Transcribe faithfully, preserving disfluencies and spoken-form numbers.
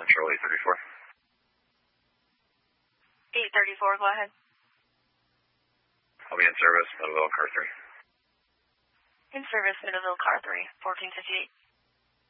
Control eight thirty-four. eight thirty-four, go ahead. I'll be in service, Meadowville, car three. In service, Meadowville, car three, fourteen fifty-eight.